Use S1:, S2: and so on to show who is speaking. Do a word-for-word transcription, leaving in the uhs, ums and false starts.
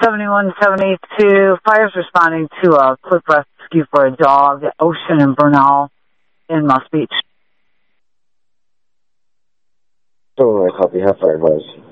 S1: seventy-one seventy-two. Fire's responding to a quick rescue for a dog at Ocean and Bernal in Moss Beach.
S2: So I copy. Have fire, boys.